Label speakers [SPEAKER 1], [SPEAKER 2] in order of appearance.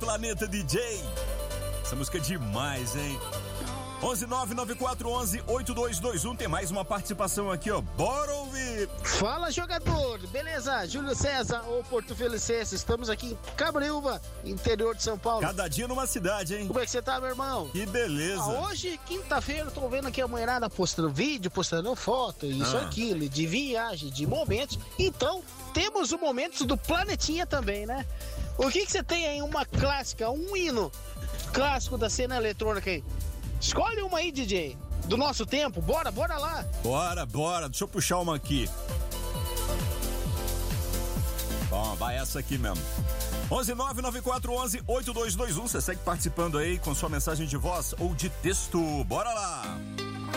[SPEAKER 1] Planeta DJ. Essa música é demais, hein? 11994118221. Tem mais uma participação aqui, ó. Bora ouvir.
[SPEAKER 2] Fala, jogador. Beleza? Júlio César, ou Porto Felicense. Estamos aqui em Cabreúva, interior de São Paulo.
[SPEAKER 1] Cada dia numa cidade, hein?
[SPEAKER 2] Como é que você tá, meu irmão?
[SPEAKER 1] Que beleza.
[SPEAKER 2] Hoje, quinta-feira, eu tô vendo aqui a mulherada postando vídeo, postando foto, isso, aquilo, de viagem, de momentos. Então, temos o momentos do Planetinha também, né? O que você tem aí? Uma clássica, um hino clássico da cena eletrônica aí. Escolhe uma aí, DJ. Do nosso tempo. Bora lá.
[SPEAKER 1] Bora. Deixa eu puxar uma aqui. Bom, vai essa aqui mesmo. 11994118221. Você segue participando aí com sua mensagem de voz ou de texto. Bora lá.